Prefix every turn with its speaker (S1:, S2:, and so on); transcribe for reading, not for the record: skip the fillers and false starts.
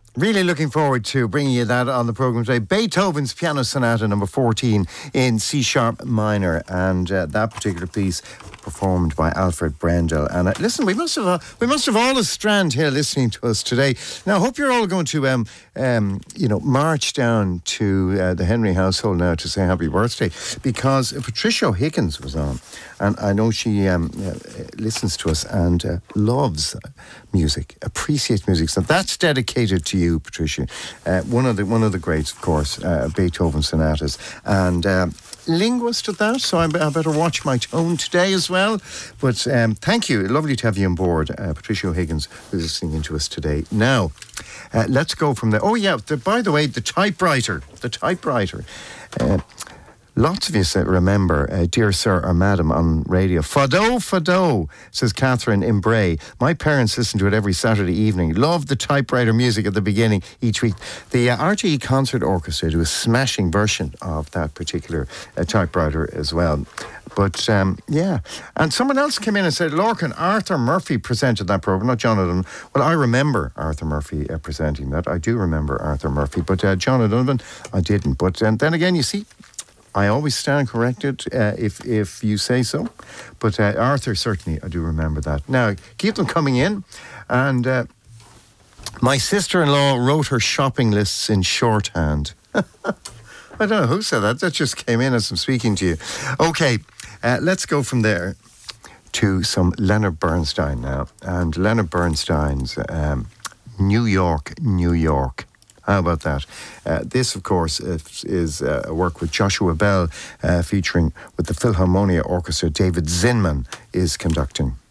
S1: Really looking forward to bringing you that on the programme today. Beethoven's Piano Sonata number 14 in C sharp minor, and that particular piece performed by Alfred Brendel. And listen, we must have all a strand here listening to us today. Now, I hope you're all going to march down to the Henry household now to say happy birthday, because Patricia O'Higgins was on, and I know she listens to us and loves music, appreciates music. So that's dedicated to you, Patricia. One of the greats, of course, Beethoven sonatas, and linguist at that. So I better watch my tone today as well. But thank you, lovely to have you on board, Patricia O'Higgins, who's listening to us today. Now, let's go from there. Oh yeah, by the way, the typewriter. Lots of you remember Dear Sir or Madam on radio. Fado, says Catherine in Bray. My parents listened to it every Saturday evening. Loved the typewriter music at the beginning each week. The RTE Concert Orchestra do a smashing version of that particular typewriter as well. But, yeah. And someone else came in and said, Lorcan, Arthur Murphy presented that programme, not Jonathan. Well, I remember Arthur Murphy presenting that. I do remember Arthur Murphy. But John O'Donovan, I didn't. But then again, you see, I always stand corrected if you say so. But Arthur, certainly, I do remember that. Now, keep them coming in. And my sister-in-law wrote her shopping lists in shorthand. I don't know who said that. That just came in as I'm speaking to you. Okay, let's go from there to some Leonard Bernstein now. And Leonard Bernstein's New York, New York. How about that? This, of course, is a work with Joshua Bell, featuring with the Philharmonia Orchestra. David Zinman is conducting.